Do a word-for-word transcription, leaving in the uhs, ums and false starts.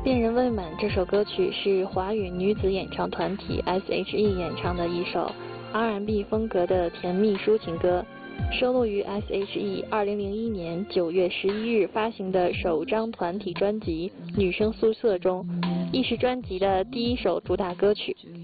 恋人未满这首歌曲是华语女子演唱团体 S H E 演唱的一首 R and B 风格的甜蜜抒情歌，收录于 S H E 二零零一年九月十一日发行的首张团体专辑《女生宿舍》中，亦是专辑的第一首主打歌曲。